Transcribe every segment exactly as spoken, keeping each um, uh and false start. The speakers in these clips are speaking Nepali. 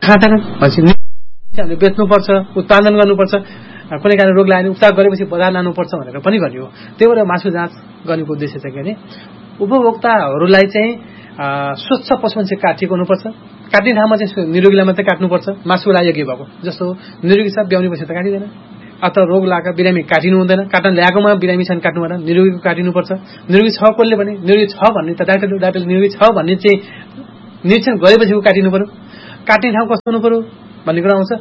खाँदैन हामीले बेच्नुपर्छ, उत्पादन गर्नुपर्छ, कुनै कारण रोग लाग्यो भने उपचार गरेपछि बजार लानुपर्छ भनेर पनि भन्ने हो। त्यही भएर मासु जाँच गर्नेको उद्देश्य चाहिँ के भने उपभोक्ताहरूलाई चाहिँ स्वच्छ पशुपन्छी काटिएको हुनुपर्छ। काट्ने ठाउँमा चाहिँ निरोगीलाई मात्रै काट्नुपर्छ, मासुको लागि के भएको जस्तो निरोगी छ ब्याउने पछि त काटिँदैन, अथवा रोग लागेका बिरामी काटिनु हुँदैन, काट्न ल्याएकोमा बिरामी छन् काट्नु भएन, निरोगीको काटिनुपर्छ। निरोगी छ कसले भने निरोगी छ भन्ने त डाक्टर डाक्टर निरोगी छ भन्ने चाहिँ निरीक्षण गरेपछि काटिनु पर्यो। काट्ने ठाउँ कस्तो हुनु पर्यो भन्ने कुरा आउँछ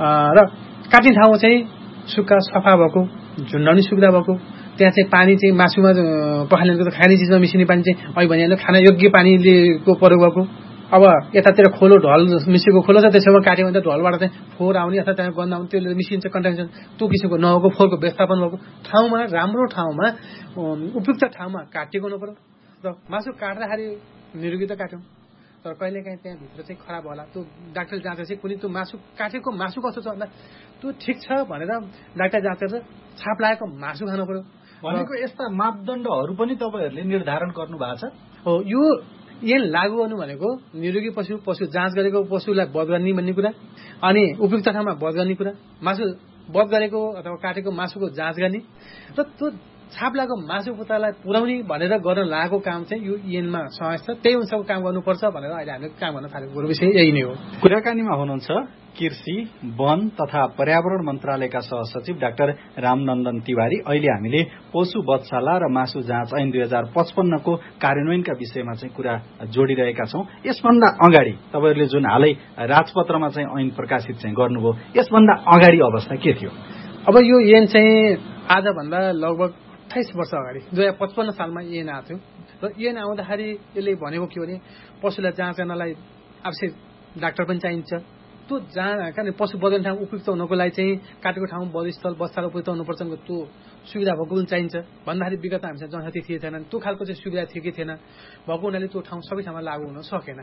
र काट्ने ठाउँ चाहिँ सुक्खा सफा भएको, झुन्डाउने सुविधा भएको, त्यहाँ चाहिँ पानी चाहिँ मासुमा पखालिएको त खाने चिजमा मिसिने पानी चाहिँ अहिले भनिहाल्यो खाना योग्य पानीको प्रयोग भएको। अब यतातिर खोलो ढल मिसिएको खोलो छ त्यसैमा काट्यो भने त ढलबाट चाहिँ फोहोर आउने अथवा त्यहाँ गन्ध आउने त्यसले मिसिन्छ कन्टामिनेसन त्यो किसिमको नभएको फोहोरको व्यवस्थापन भएको ठाउँमा राम्रो ठाउँमा उपयुक्त ठाउँमा काटिएको हुनु पर्यो। र मासु काट्दाखेरि निरोगी त काट्यौँ तर कहिलेकाहीँ त्यहाँभित्र चाहिँ खराब होला, त्यो डाक्टरले जाँचेपछि कुनै त्यो मासु काटेको मासु कस्तो छ भन्दा त्यो ठिक छ भनेर डाक्टर जाँचेर छाप लागेको मासु खानु पर्यो। भनेको यस्ता मापदण्डहरू पनि तपाईँहरूले निर्धारण गर्नु भएको छ हो। यो यहाँ लागू गर्नु भनेको निरोगी पशु पशु जाँच गरेको पशुलाई वध गर्ने भन्ने कुरा, अनि उपयुक्त ठाउँमा वध गर्ने कुरा, मासु वध गरेको अथवा काटेको मासुको जाँच गर्ने र त्यो छाप लागेको मासु पुतालाई पुर्याउने भनेर गर्न लागेको काम चाहिँ यो इएनमा समावेश छ। त्यही अनुसारको काम गर्नुपर्छ भनेर अहिले हामीले काम गर्न थालेको विषय यही नै हो। कुराकानीमा हुनुहुन्छ कृषि, वन तथा पर्यावरण मन्त्रालयका सहसचिव डाक्टर रामनन्दन तिवारी। अहिले हामीले पशु वधशाला र मासु जाँच ऐन दुई हजार पचपन्नको कार्यान्वयनका विषयमा चाहिँ कुरा जोडिरहेका छौँ। यसभन्दा अगाडि तपाईँहरूले जुन हालै राजपत्रमा चाहिँ ऐन प्रकाशित चाहिँ गर्नुभयो, यसभन्दा अगाडि अवस्था के थियो? अब यो ऐन चाहिँ आजभन्दा लगभग अठाइस वर्ष अगाडि दुई हजार पचपन्न सालमा ऐन आएको थियो र ऐन आउँदाखेरि यसले भनेको के भने पशुलाई जाँच गर्नलाई आवश्यक डाक्टर पनि चाहिन्छ। त्यो जहाँ कारण पशु बदल्ने ठाउँ उपयुक्त हुनको लागि चाहिँ काटेको ठाउँ वधस्थल बस्ताल उपयुक्त हुनुपर्छ त्यो सुविधा भएको पनि चाहिन्छ भन्दाखेरि विगत हामीसँग जनशक्ति थिए थिएन, त्यो खालको चाहिँ सुविधा थियो कि थिएन भएको हुनाले त्यो ठाउँ सबै ठाउँमा लागू हुन सकेन।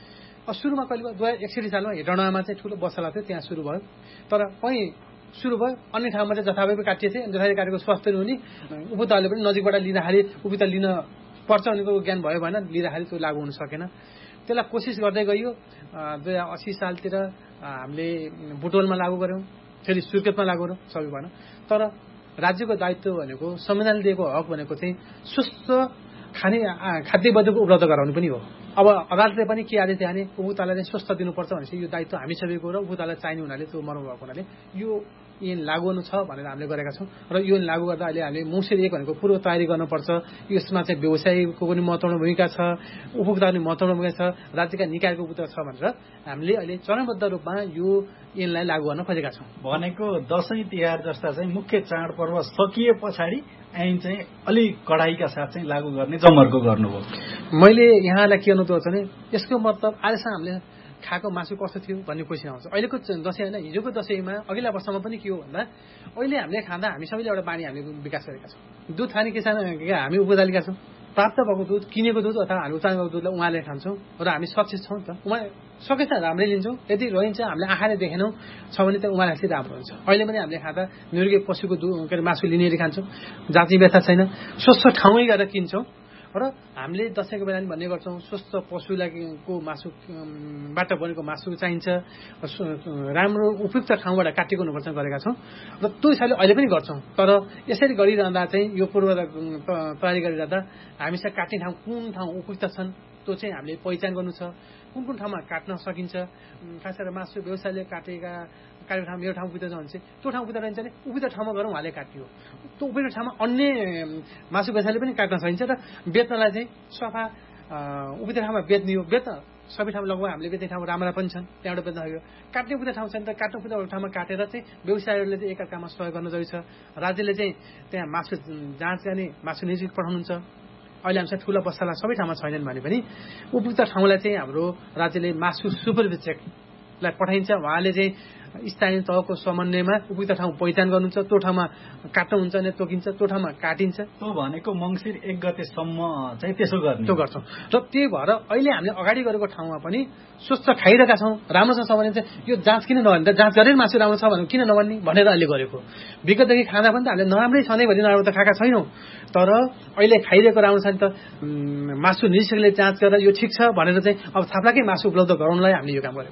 सुरुमा कहिले दुई हजार एकसठी सालमा हेटौँडामा चाहिँ ठुलो बसला थियो, त्यहाँ सुरु भयो। तर कहीँ सुरु भयो अन्य ठाउँमा चाहिँ जथाभावी काटिए थिए, जथाभावी काटेको स्वास्थ्य हुने उपभोक्ताहरूले पनि नजिकबाट लिँदाखेरि उपयुक्त लिन पर्छ भनेको ज्ञान भयो भएन, लिँदाखेरि त्यो लागू हुन सकेन। त्यसलाई कोसिस गर्दै गइयो। दुई हजार अस्सी सालतिर हामीले बुटोलमा लागू गऱ्यौँ, फेरि सुर्खेतमा लागू गऱ्यौँ, सबै भएन। तर राज्यको दायित्व भनेको संविधानले दिएको हक भनेको चाहिँ स्वस्थ खाने खाद्य वस्तुको उपलब्ध गराउनु पनि हो। अब अदालतले पनि के आदेश दिए भने उपभोक्तालाई चाहिँ स्वस्थ दिनुपर्छ भनेपछि यो दायित्व हामी सबैको र उपभोक्तालाई चाहिने हुनाले त्यो मर्म भएको हुनाले यो ऐन लागू गर्नु छ भनेर हामीले गरेका छौँ। र यो ऐन लागू गर्दा अहिले हामीले मुसेर एक भनेको पूर्व तयारी गर्नुपर्छ। यसमा चाहिँ व्यवसायीको पनि महत्त्वपूर्ण भूमिका छ, उपभोक्ताको पनि महत्त्वपूर्ण भूमिका छ, राज्यका निकायको भूमिका छ भनेर हामीले अहिले चरणबद्ध रूपमा यो ऐनलाई लागू गर्न खोजेका छौँ। भनेको दसैँ तिहार जस्ता चाहिँ मुख्य चाडपर्व सकिए पछाडि ऐन चाहिँ अलिक कडाइका साथ चाहिँ लागू गर्ने जमर्को गर्नुभयो। मैले यहाँलाई के अनुरोध भने यसको मतलब आजसम्म हामीले खाएको मासु कस्तो थियो भन्ने क्वेसन आउँछ। अहिलेको दसैँ होइन, हिजोको दसैँमा अघिल्ला वर्षमा पनि के हो भन्दा अहिले हामीले खाँदा हामी सबैले एउटा बानी हामीले विकास गरेका छौँ। दुध खाने किसान हामी उपभोक्तालिका छौँ, प्राप्त भएको दुध किनेको दुध अथवा हामी उत्पादन गरेको दुधलाई उहाँले खान्छौँ र हामी सचेत छौँ। त उहाँ सकेछ राम्रै लिन्छौँ, यदि रहन्छ हामीले आँखाले देखेनौँ छ भने त उहाँलाई चाहिँ राम्रो हुन्छ। अहिले पनि हामीले खाँदा निरोगी पशुको दुध के अरे मासु लिनेर खान्छौँ, जाँच्ने व्यवस्था छैन, स्वस्थ ठाउँमै गएर किन्छौँ। र हामीले दसैँको बेला पनि भन्ने गर्छौँ स्वस्थ पशुलाई को मासुबाट बनेको मासु चाहिन्छ, राम्रो उपयुक्त ठाउँबाट काटेको हुनुपर्छ गरेका छौँ र त्यो हिसाबले अहिले पनि गर्छौँ। तर यसरी गरिरहँदा चाहिँ यो पूर्व तयारी गरिरहँदा हामीसँग काट्ने ठाउँ कुन ठाउँ उपयुक्त छन् त्यो चाहिँ हामीले पहिचान गर्नु छ, कुन कुन ठाउँमा काट्न सकिन्छ। खास गरेर मासु व्यवसायले काटेका काटेको ठाउँ मेरो ठाउँ उपयुक्त छ भने चाहिँ त्यो ठाउँ उपयुक्त रहन्छ भने उपयुक्त ठाउँमा गएर उहाँले काटियो, त्यो उपयुक्त ठाउँमा अन्य मासु व्यवसायले पनि काट्न सकिन्छ र बेच्नलाई चाहिँ सफा उपयुक्त ठाउँमा बेच्ने हो। बेच्न सबै ठाउँ लगभग हामीले बेच्ने ठाउँ राम्रा पनि छन्, त्यहाँबाट बेच्न सक्यो। काट्ने उपयुक्त ठाउँ छ भने त काट्ने उपयुक्त ठाउँमा काटेर चाहिँ व्यवसायीहरूले चाहिँ एकअर्कामा सहयोग गर्न जरुरी छ। राज्यले चाहिँ त्यहाँ मासु जाँच गर्ने मासु निरीक्षक पठाउनुहुन्छ। अहिले हामीसँग ठुलो बस्ताला सबै ठाउँमा छैनन् भने पनि उपयुक्त ठाउँलाई चाहिँ हाम्रो राज्यले मासु सुपरभिजिटलाई पठाइन्छ। उहाँले चाहिँ स्थानीय तहको समन्वयमा उपयुक्त ठाउँ पहिचान गर्नुहुन्छ, त्यो ठाउँमा काट्नुहुन्छ भने तोकिन्छ, त्यो ठाउँमा काटिन्छ। त्यो भनेको मङ्सिर एक गतेसम्म चाहिँ त्यसो गर्ने त्यो गर्छौँ। र त्यही भएर अहिले हामीले अगाडि गरेको ठाउँमा पनि स्वच्छ खाइरहेका छौँ, राम्रोसँग छ भने चाहिँ यो जाँच किन नभने त जाँच गरेर मासु राम्रो छ भने किन नभन्ने भनेर अहिले गरेको। विगतदेखि खाँदा पनि त हामीले नराम्रै छँदै भरि नराम्रो त खाएका छैनौँ, तर अहिले खाइरहेको राम्रो छ नि त मासु निरीक्षकले जाँच गरेर यो ठिक छ भनेर चाहिँ अब थाप्लाकै मासु उपलब्ध गराउनलाई हामीले यो काम गरेको।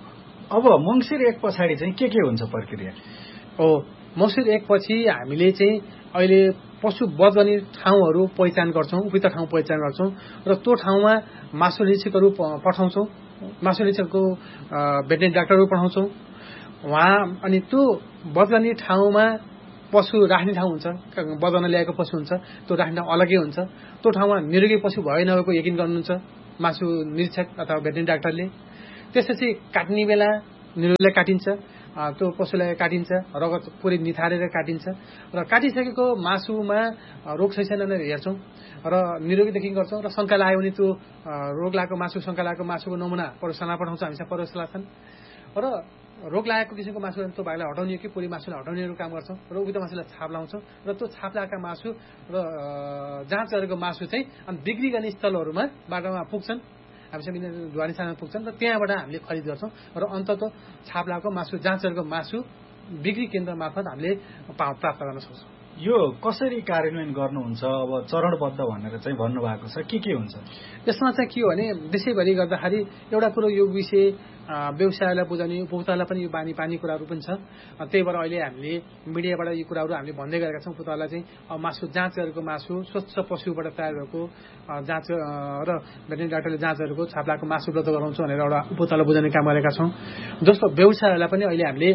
अब मङ्सिर एक पछाडि चाहिँ के के हुन्छ प्रक्रिया? हो, मङ्सिर एक पछि हामीले चाहिँ अहिले पशु वध गर्ने ठाउँहरू पहिचान गर्छौँ, उपयुक्त ठाउँ पहिचान गर्छौँ र त्यो ठाउँमा मासु निरीक्षकहरू पठाउँछौँ, मासु निरीक्षकको भेटनेरी डाक्टरहरू पठाउँछौँ उहाँ। अनि त्यो वध गर्ने ठाउँमा पशु राख्ने ठाउँ हुन्छ, वध गर्न ल्याएको पशु हुन्छ, त्यो राख्ने ठाउँ अलग्गै हुन्छ। त्यो ठाउँमा निरोगी पशु भए नभएको यकिन गर्नुहुन्छ मासु निरीक्षक अथवा भेटनेरी डाक्टरले। त्यसपछि काट्ने बेला निरोगीलाई काटिन्छ, त्यो पशुलाई काटिन्छ, रगत पुरै निथारेर काटिन्छ र काटिसकेको मासुमा रोग छ छैन भनेर हेर्छौँ र निरोगीदेखि गर्छौँ। र शङ्का लाग्यो भने त्यो रोग लागेको मासु, शङ्का लागेको मासुको नमुना प्रयोगशाला पठाउँछ, हामीसँग प्रयोगशाला छन् र रोग लागेको किसिमको मासु त्यो भागलाई हटाउने कि पुरै मासुलाई हटाउनेहरू काम गर्छौँ र उक्त मासुलाई छाप लाउँछौँ र त्यो छाप लगाएका मासु र जाँच गरेको मासु चाहिँ अनि बिक्री गर्ने स्थलहरूमा बाटोमा पुग्छन्, हामीसँग ढुवानी स्थानमा पुग्छन् र त्यहाँबाट हामीले खरिद गर्छौँ र अन्तत छाप लगाएको मासु, जाँच गरेको मासु बिक्री केन्द्र मार्फत हामीले प्राप्त गर्न सक्छौँ। यो कसरी कार्यान्वयन गर्नुहुन्छ? अब चरणबद्ध भनेर चाहिँ भन्नुभएको छ, के के हुन्छ यसमा? चाहिँ के हो भने देशैभरि गर्दाखेरि एउटा कुरो यो विषय व्यवसायलाई बुझाउने, उपभोक्तालाई पनि यो बानी पानी कुराहरू पनि छ। त्यही भएर अहिले हामीले मिडियाबाट यी कुराहरू हामीले भन्दै गरेका छौँ। उपभोक्तालाई चाहिँ मासु जाँच गरेको मासु, स्वच्छ पशुबाट तयार भएको जाँच र भेटनेरी डाक्टरले जाँच गरेको छाप लगाएको मासु उपलब्ध गराउँछौँ भनेर एउटा उपभोक्तालाई बुझाउने काम गरेका छौँ। जस्तो व्यवसायहरूलाई पनि अहिले हामीले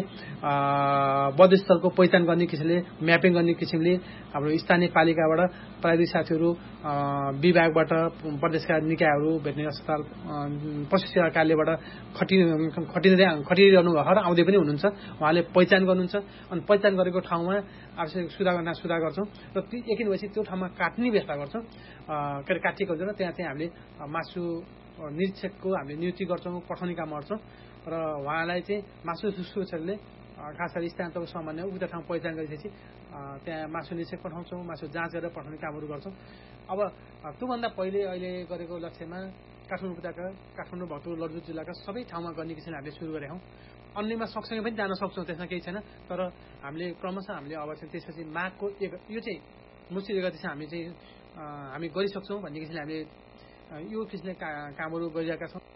वधस्थलको पहिचान गर्ने किसिमले, म्यापिङ गर्ने किसिमले हाम्रो स्थानीय पालिकाबाट प्राविधिक साथीहरू, विभागबाट, प्रदेशका निकायहरू, भेटनेरी अस्पताल, पशु सेवा कार्यालयबाट खटि खटिँदै खटिरहनु भएको र आउँदै पनि हुनुहुन्छ। उहाँले पहिचान गर्नुहुन्छ अनि पहिचान गरेको ठाउँमा आवश्यक सुधार गर्न सुधार गर्छौँ र एकदिन भएपछि त्यो ठाउँमा काट्ने व्यवस्था गर्छौँ। के अरे काटिएको हुन्छ र त्यहाँ चाहिँ हामीले मासु निरीक्षकको हामीले नियुक्ति गर्छौँ, पठाउने काम गर्छौँ र उहाँलाई चाहिँ मासु सुश्रूषकले खास गरी स्थानीय सामान्य उक्त ठाउँ पहिचान गरिसकेपछि त्यहाँ मासु निरीक्षक पठाउँछौँ, मासु जाँच गरेर पठाउने कामहरू गर्छौँ। अब त्योभन्दा पहिले अहिले गरेको लक्ष्यमा काठमाडौँ उपत्यका, काठमाडौँ, भक्तपुर, ललितपुर जिल्लाका सबै ठाउँमा गर्ने किसिमले हामीले सुरु गरेका हौँ। अन्यमा सँगसँगै पनि जान सक्छौँ, त्यसमा केही छैन। तर हामीले क्रमशः हामीले अब चाहिँ त्यसपछि माघको एक यो चाहिँ मुस्लिम गति चाहिँ हामी चाहिँ हामी गरिसक्छौँ भन्ने किसिमले हामीले यो किसिमले कामहरू गरिरहेका छौँ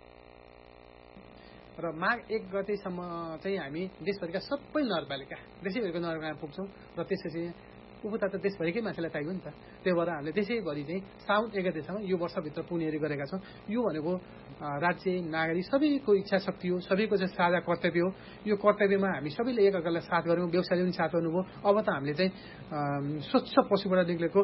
र माघ एक गतेसम्म चाहिँ हामी देशभरिका सबै नगरपालिका, देशैभरिको नगरपालिका पुग्छौँ र त्यसपछि उपभोक्ता त देशभरिकै मान्छेलाई चाहियो नि त। त्यही भएर हामीले देशैभरि चाहिँ साउन एक गतेसम्म यो वर्षभित्र पुग्नेहरू गरेका छौँ। यो भनेको राज्य, नागरिक सबैको इच्छा शक्ति हो, सबैको चाहिँ साझा कर्तव्य हो। यो कर्तव्यमा हामी सबैले एकअर्कालाई साथ गऱ्यौँ, व्यवसायले पनि साथ गर्नुभयो। अब त हामीले चाहिँ स्वच्छ पशुबाट निक्लेको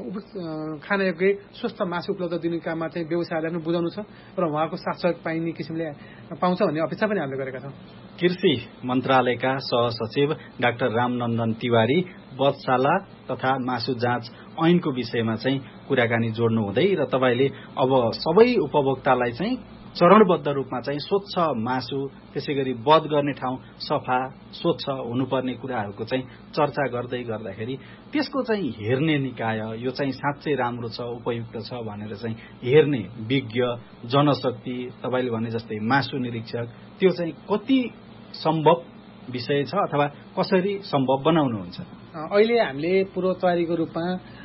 खान योग्य स्वस्थ मासु उपलब्ध दिने काममा चाहिँ व्यवसायलाई पनि बुझाउनु छ र उहाँको साथ सहयोग पाइने किसिमले पाउँछ भन्ने अपेक्षा पनि हामीले गरेका छौँ। कृषि मन्त्रालयका सहसचिव डाक्टर रामनन्दन तिवारी वधशाला तथा मासु जाँच ऐनको विषयमा चाहिँ कुराकानी जोड्नु हुँदै र तपाईँले अब सबै उपभोक्तालाई चाहिँ चरणबद्ध रूपमा चाहिँ स्वच्छ मासु, त्यसै गरी वध गर्ने ठाउँ सफा स्वच्छ हुनुपर्ने कुराहरूको चाहिँ चर्चा गर्दै गर्दाखेरि त्यसको चाहिँ हेर्ने निकाय, यो चाहिँ साँच्चै राम्रो छ, उपयुक्त छ भनेर चाहिँ हेर्ने विज्ञ, जनशक्ति, तपाईँले भने जस्तै मासु निरीक्षक, त्यो चाहिँ कति सम्भव विषय छ अथवा कसरी सम्भव बनाउनुहुन्छ? अहिले हामीले पूर्व तयारीको रूपमा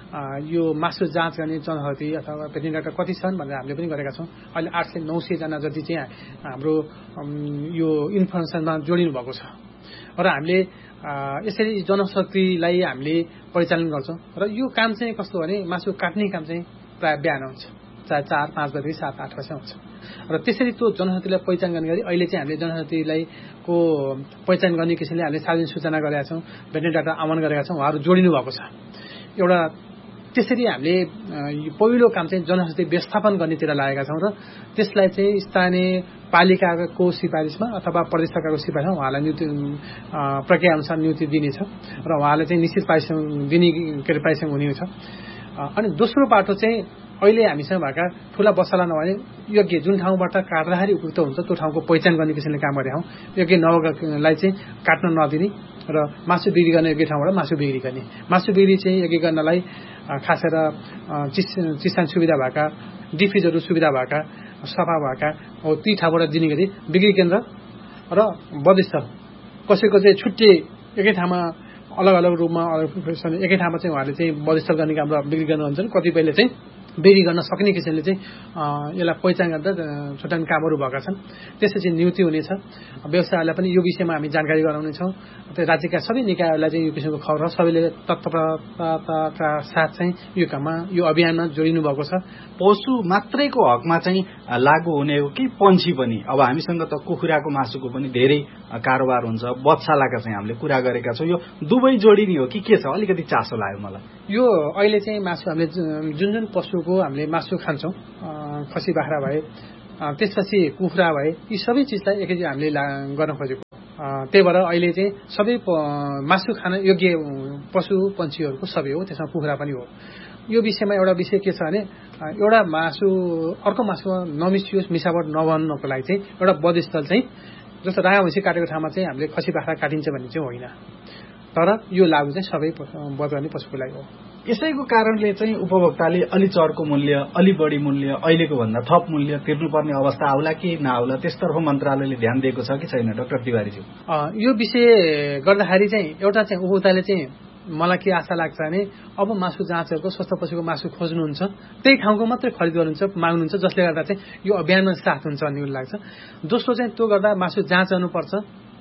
यो मासु जाँच गर्ने जनशक्ति अथवा भेटनेरी डाक्टर कति छन् भनेर हामीले पनि गरेका छौँ। अहिले आठ सय नौ सयजना जति चाहिँ हाम्रो यो इन्फर्मेसनमा जोडिनु भएको छ र हामीले यसरी जनशक्तिलाई हामीले परिचालन गर्छौँ र यो काम चाहिँ कस्तो भने मासु काट्ने काम चाहिँ प्रायः बिहान हुन्छ, चाहे चार पाँच बजी सात आठ बजी हुन्छ र त्यसरी त्यो जनशक्तिलाई पहिचान गर्ने गरी अहिले चाहिँ हामीले जनशक्तिलाई को पहिचान गर्ने किसिमले हामीले सार्वजनिक सूचना गरेका छौँ, भेटनेरी डाक्टर आह्वान गरेका छौँ, उहाँहरू जोडिनु भएको छ। एउटा त्यसरी हामीले पहिलो काम चाहिँ जनशक्ति व्यवस्थापन गर्नेतिर लागेका छौँ र त्यसलाई चाहिँ स्थानीय पालिकाको सिफारिसमा अथवा प्रदेश सरकारको सिफारिसमा उहाँलाई नियुक्ति प्रक्रियाअनुसार नियुक्ति दिनेछ र उहाँलाई चाहिँ निश्चित पारिश्रम दिने के अरे पारिश्रम हुने छ। अनि दोस्रो बाटो चाहिँ अहिले हामीसँग भएका ठुला बसला नभए योग्य जुन ठाउँबाट काट्दाखेरि उपयुक्त हुन्छ त्यो ठाउँको पहिचान गर्ने किसिमले काम गरेका हौँ। योग्य नभएकोलाई चाहिँ काट्न नदिने र मासु बिक्री गर्ने योग्य ठाउँबाट मासु बिक्री गर्ने, मासु बिक्री चाहिँ योग्य गर्नलाई खास गरेर चिस चिसान सुविधा भएका, डिफ्रिजहरू सुविधा भएका, सफा भएका हो ती ठाउँबाट दिने गरी बिक्री केन्द्र र वधस्थल कसैको चाहिँ छुट्टै एकै ठाउँमा अलग अलग रूपमा एकै ठाउँमा चाहिँ उहाँले चाहिँ वधस्थल गर्ने काम र बिक्री गर्नुहुन्छ। कतिपयले चाहिँ बेरी गर्न सक्ने किसिमले चाहिँ यसलाई पहिचान गर्दा छुट्याउने कामहरू भएका छन्। त्यसपछि नियुक्ति हुनेछ। व्यवसायहरूलाई पनि यो विषयमा हामी जानकारी गराउनेछौँ। त्यो राज्यका सबै निकायहरूलाई चाहिँ यो किसिमको खबर सबैले तत्परताका साथ चाहिँ यो काममा यो अभियानमा जोडिनु भएको छ। पशु मात्रैको हकमा चाहिँ लागू हुने हो कि पन्छी पनि? अब हामीसँग त कुखुराको मासुको पनि धेरै कारोबार हुन्छ, बत्सालाका चाहिँ हामीले कुरा गरेका छौँ। यो दुवै जोडिने हो कि के छ? अलिकति चासो लाग्यो मलाई। यो अहिले चाहिँ मासु हामीले जुन जुन पशुको हामीले मासु खान्छौँ, खसी बाख्रा भए, त्यसपछि कुखुरा भए, यी सबै चिजलाई एकैचोटि हामीले गर्न खोजेको। त्यही भएर अहिले चाहिँ सबै मासु खान योग्य पशु पन्छीहरूको सबै हो, त्यसमा कुखुरा पनि हो। यो विषयमा एउटा विषय के छ भने एउटा मासु अर्को मासुमा नमिसियोस्, मिसावट नबन्नको लागि चाहिँ एउटा वधस्थल चाहिँ जस्तो राया भैँसी काटेको ठाउँमा चाहिँ हामीले खसी बाख्रा काटिन्छ भन्ने चाहिँ होइन, तर यो लागु चाहिँ सबै वध गर्ने पशुको लागि हो। यसैको कारणले चाहिँ उपभोक्ताले अलि चर्को मूल्य, अलि बढी मूल्य, अहिलेको भन्दा थप मूल्य तिर्नुपर्ने अवस्था आउला कि नआउला, त्यसतर्फ मन्त्रालयले ध्यान दिएको छ कि छैन डाक्टर तिवारीज्यू? यो विषय गर्दाखेरि चाहिँ एउटा चाहिँ उपभोक्ताले चाहिँ मलाई के आशा लाग्छ भने अब मासु जाँचहरूको स्वस्थ पशुको मासु खोज्नुहुन्छ, त्यही ठाउँको मात्रै खरिद गर्नुहुन्छ, माग्नुहुन्छ, जसले गर्दा चाहिँ यो अभियानमा साथ हुन्छ भन्ने लाग्छ। दोस्रो चाहिँ त्यो गर्दा मासु जाँच गर्नुपर्छ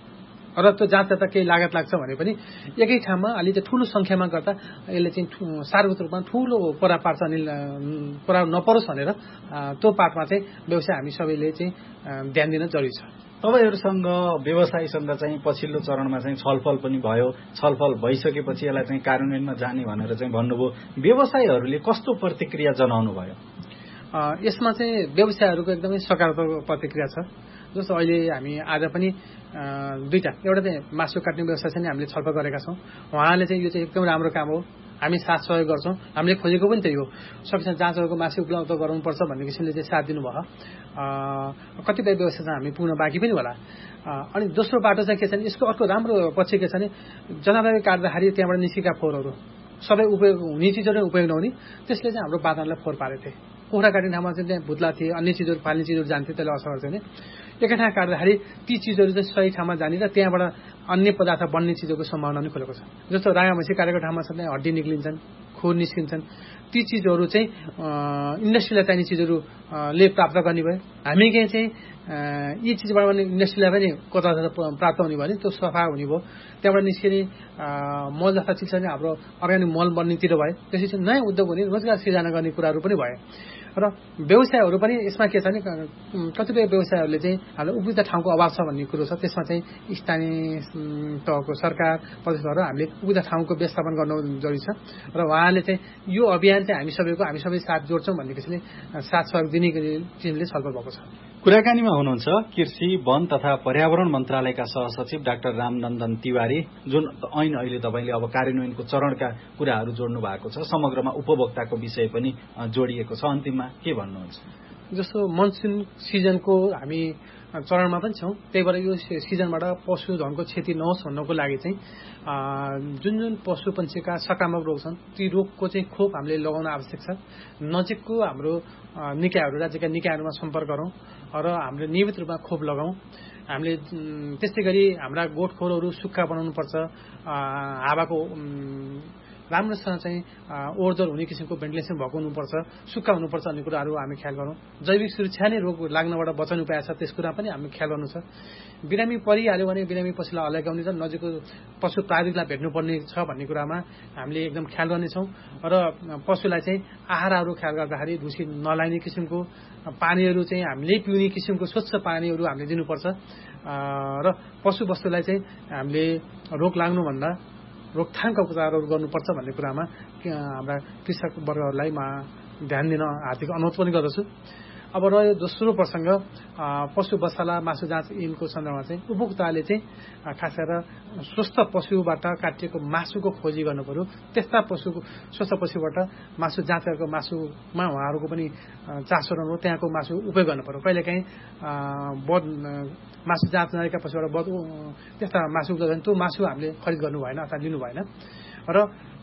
र त्यो जाँच गर्दा केही लागत लाग्छ भने पनि एकै ठाउँमा अलि चाहिँ ठुलो संख्यामा गर्दा यसले चाहिँ सार्वजनिक रूपमा ठुलो प्रभाव पार्छ अनि प्रभाव नपरोस् भनेर त्यो पार्टमा चाहिँ व्यवसाय हामी सबैले चाहिँ ध्यान दिन जरुरी छ। तपाईहरुसँग व्यवसायीसँग चाहिँ पछिल्लो चरणमा चाहिँ छलफल पनि भयो। छलफल भइसकेपछि यसलाई चाहिँ कार्यान्वयनमा जाने भनेर चाहिँ भन्नुभयो। व्यवसायीहरूले कस्तो प्रतिक्रिया जनाउनु भयो? यसमा चाहिँ व्यवसायीहरूको एकदमै सकारात्मक प्रतिक्रिया छ। जस्तो अहिले हामी आज पनि दुईटा एउटा चाहिँ मासु काट्ने व्यवसाय चाहिँ हामीले छलफल गरेका छौँ। उहाँले चाहिँ यो चाहिँ एकदम राम्रो काम हो, हामी साथ सहयोग गर्छौँ, हामीले खोजेको पनि त्यही हो, सकेसम्म जाँचहरूको मासु उपलब्ध गराउनुपर्छ भन्ने किसिमले चाहिँ साथ दिनुभयो। कतिपय व्यवसाय चाहिँ हामी पुग्न बाँकी पनि होला। अनि दोस्रो बाटो चाहिँ के छ भने यसको अर्को राम्रो पक्ष के छ भने जनावरले काट्दाखेरि त्यहाँबाट निस्केका फोहोरहरू सबै उपयोग हुने चिजहरू उपयोग नहुने, त्यसले चाहिँ हाम्रो वातावरणलाई फोहोर पारेको थिए। कुखुरा काट्ने ठाउँमा चाहिँ त्यहाँ भुत्ला थिए, अन्य चिजहरू फाल्ने चिजहरू जान्थे, त्यसले असर गर्थ्यो भने एकै ठाउँ काट्दाखेरि ती चिजहरू चाहिँ सही ठाउँमा जाने र त्यहाँबाट अन्य पदार्थ बन्ने चिजहरूको सम्भावना पनि खुलेको छ। जस्तो राया भैँसी काटेको ठाउँमा चाहिँ हड्डी निक्लिन्छन्, खोर निस्किन्छन्, ती चिजहरू चाहिँ इन्डस्ट्रीलाई चाहिने चिजहरूले प्राप्त गर्ने भयो। हामी के चाहिँ यी चिजबाट पनि इन्डस्ट्रीलाई पनि कता प्राप्त हुने भयो भने त्यो सफा हुने भयो। त्यहाँबाट निस्किने मल जस्ता चिज चाहिँ हाम्रो अर्ग्यानिक मल बन्नेतिर भयो। त्यसपछि नयाँ उद्योग हुने, रोजगार सिर्जना गर्ने कुराहरू पनि भयो। र व्यवसायहरू पनि यसमा के छ भने कतिपय व्यवसायहरूले चाहिँ हाम्रो उपयुक्त ठाउँको अभाव छ भन्ने कुरो छ। त्यसमा चाहिँ स्थानीय तहको सरकार प्रदेशबाट हामीले उपयुक्त ठाउँको व्यवस्थापन गर्नु जरुरी छ। र उहाँले चाहिँ यो अभियान चाहिँ हामी सबैको हामी सबै साथ जोड्छौँ भन्ने किसिमले साथ सहयोग दिने किसिमले छलफल भएको छ। कुराकानीमा हुनुहुन्छ कृषि, वन तथा पर्यावरण मन्त्रालयका सहसचिव डाक्टर रामनन्दन तिवारी, जुन ऐन अहिले तपाईँले अब कार्यान्वयनको चरणका कुराहरू जोड्नु भएको छ। समग्रमा उपभोक्ताको विषय पनि जोडिएको छ। अन्तिममा के भन्नुहुन्छ? जस्तो मनसुन सिजनको हामी चरणमा पनि छौँ, त्यही भएर यो सिजनबाट पशुधनको क्षति नहोस् भन्नको लागि चाहिँ जुन जुन पशु पन्छीका सकारात्मक रोग छन् ती रोगको चाहिँ खोप हामीले लगाउन आवश्यक छ। नजिकको हाम्रो निकायहरू, राज्यका निकायहरूमा सम्पर्क गरौँ र हामीले नियमित रूपमा खोप लगाउँ। हामीले त्यस्तै गरी हाम्रा गोठखोरहरू सुक्खा बनाउनुपर्छ, हावाको राम्रोसँग चाहिँ ओहोरदोहोर हुने किसिमको भेन्टिलेसन भएको हुनुपर्छ, सुक्खा हुनुपर्छ भन्ने कुराहरू हामी ख्याल गरौँ। जैविक सुरक्षा नै रोग लाग्नबाट बचाउने उपाय छ, त्यस कुरा पनि हामी ख्याल गर्नु छ। बिरामी परिहाल्यो भने बिरामी पशुलाई हल्लाइगाउने र नजिकको पशु प्राविधिकलाई भेट्नुपर्ने छ भन्ने कुरामा हामीले एकदम ख्याल गर्नेछौँ। र पशुलाई चाहिँ आहारहरू ख्याल गर्दाखेरि ढुसी नलाग्ने किसिमको पानीहरू चाहिँ हामीले पिउने किसिमको स्वच्छ पानीहरू हामीले दिनुपर्छ। र पशु वस्तुलाई चाहिँ हामीले रोग लाग्नुभन्दा रोकथामका उपचारहरू गर्नुपर्छ भन्ने कुरामा हाम्रा कृषक वर्गहरूलाई म ध्यान दिन हार्दिक अनुरोध पनि गर्दछु। अब रह्यो दोस्रो प्रसङ्ग पशु बसाला मासु जाँच ऐनको सन्दर्भमा चाहिँ उपभोक्ताले चाहिँ खास गरेर स्वस्थ पशुबाट काटिएको मासुको खोजी गर्नु पर्यो। त्यस्ता पशुको स्वस्थ पशुबाट मासु जाँच गरेको मासुमा उहाँहरूको पनि चासो रहनु, त्यहाँको मासु उपयोग गर्नु पर्यो। कहिलेकाहीँ बद मासु जाँच नगरेका पशुबाट बद त्यस्ता मासु उपलब्ध भने त्यो मासु हामीले खरिद गर्नु भएन अथवा लिनु भएन। र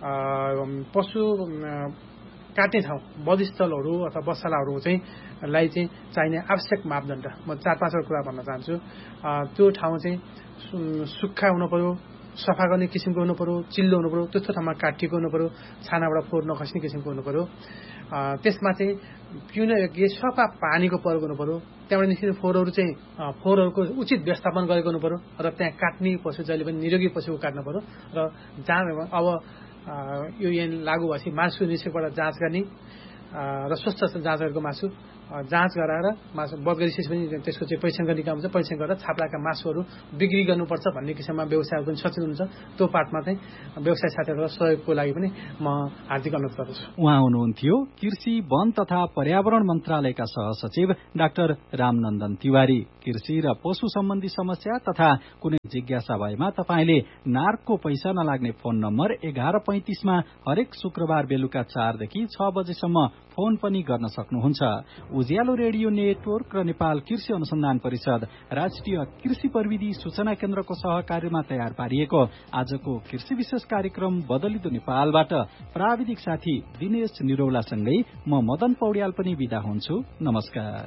पशु काट्ने ठाउँ वधस्थलहरू अथवा बसालाहरू चाहिँ लाई चाहिँ चाहिने आवश्यक मापदण्ड म चार पाँचवटा कुरा भन्न चाहन्छु। त्यो ठाउँ चाहिँ सुक्खा हुनु पर्यो, सफा गर्ने किसिमको हुनु पर्यो, चिल्लो हुनु पर्यो, त्यस्तो ठाउँमा काटिएको हुनु पर्यो, छानाबाट फोहोर नखस्ने किसिमको हुनु पर्यो। त्यसमा चाहिँ पिउन योग्य सफा पानीको प्रयोग हुनु पर्यो। त्यहाँबाट निस्किने फोहोरहरू चाहिँ फोहोरहरूको उचित व्यवस्थापन गरेको हुनु पर्यो र त्यहाँ काट्ने पशु जहिले पनि निरोगी पशुको काट्नु पर्यो। र जहाँ अब यो ऐन लागू भएपछि मासु निषेकबाट जाँच गर्ने र स्वस्थ जाँच गरेको मासु जाँच गराएर मासु बध गरिसकेपछि पनि त्यसको चाहिँ परीक्षण गर्ने काम हुन्छ। परीक्षण गरेर छाप्लाका मासुहरू बिक्री गर्नुपर्छ भन्ने किसिममा व्यवसायहरू पनि सचेत हुन्छ। त्यो पार्टमा चाहिँ व्यवसाय साथीहरूलाई सहयोगको लागि पनि म हार्दिक अनुरोध गर्दछु। उहाँ हुनुहुन्थ्यो कृषि वन तथा पर्यावरण मन्त्रालयका सहसचिव डाक्टर रामनन्दन तिवारी। कृषि र पशु सम्बन्धी समस्या तथा कुनै जिज्ञासा भएमा तपाईँले नार्कको पैसा नलाग्ने फोन नम्बर एघार पैंतिसमा हरेक शुक्रबार बेलुका चारदेखि छ बजेसम्म फोन पनि गर्न सक्नुहुन्छ। उज्यालो रेडियो नेटवर्क र नेपाल कृषि अनुसन्धान परिषद राष्ट्रिय कृषि प्रविधि सूचना केन्द्रको सहकार्यमा तयार पारिएको आजको कृषि विशेष कार्यक्रम बदलिदो नेपालबाट प्राविधिक साथी दिनेश निरौलासँगै म मदन पौड्याल पनि विदा हुन्छु। नमस्कार।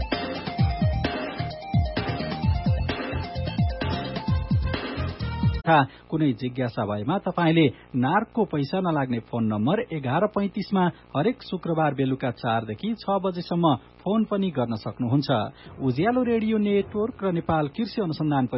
तथा कुनै जिज्ञासा भएमा तपाईँले नार्कको पैसा नलाग्ने फोन नम्बर एघार पैंतिसमा हरेक शुक्रबार बेलुका चारदेखि छ बजेसम्म फोन पनि गर्न सक्नुहुन्छ। उज्यालो रेडियो नेटवर्क र नेपाल कृषि अनुसन्धान